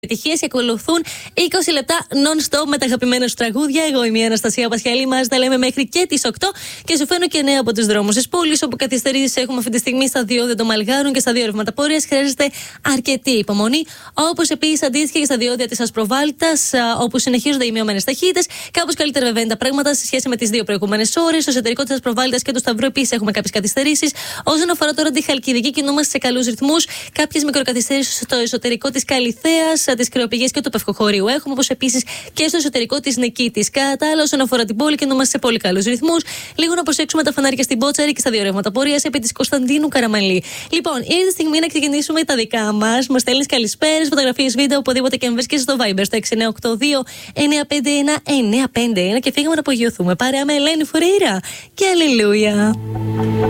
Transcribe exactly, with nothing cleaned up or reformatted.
επιτυχίες και ακολουθούν είκοσι λεπτά non-stop με τα αγαπημένα σου τραγούδια. Εγώ είμαι η Αναστασία Πασχαλή. Μας τα λέμε μέχρι και τις οκτώ και σου φέρνω και νέα από τους δρόμους της πόλης, όπου καθυστερήσεις έχουμε αυτή τη στιγμή στα διόδια των Μαλγάρων και στα δύο ρεύματα πορείας. Χρειάζεται αρκετή υπομονή. Όπως επίσης αντίστοιχα και στα διόδια της Ασπροβάλτας, όπου συνεχίζονται οι μειωμένες ταχύτητες. Κάπως καλύτερα βέβαια είναι τα πράγματα σε σχέση με τις δύο προηγούμενες ώρες. Στο εσωτερικό της Ασπροβάλτας και του Σταυρού επίσης έχουμε κάποιες καθυστερήσεις. Όσον αφορά τώρα τη Χαλκιδική, κινούμαστε σε καλούς ρυθμούς. Κάποιες μικροκαθυστερήσεις στο εσωτερικό της Καλιθέας, της Κρεοπηγής και του Πευκοχωρίου έχουμε, όπως επίσης και στο εσωτερικό της Νικήτης. Κατά άλλα, όσον αφορά την πόλη, κινούμαστε σε πολύ καλούς ρυθμούς. Λίγο να προσέξουμε τα φανάρια στην Μπότσαρη και στα δύο ρεύματα πορείας επί της Κωνσταντίνου Καραμαλή. Λοιπόν, ήρθε η στιγμή να ξεκινήσουμε τα δικά μας. Μας στέλνεις καλησπέρες, φωτογραφίες, βίντεο, οπουδήποτε και αν βρίσκεσαι στο Viber στο έξι εννιά οκτώ δύο εννιά πέντε ένα εννιά πέντε ένα και φύγαμε να απογειωθούμε. Παρέα με Ελένη Φουρέιρα και αλληλούια.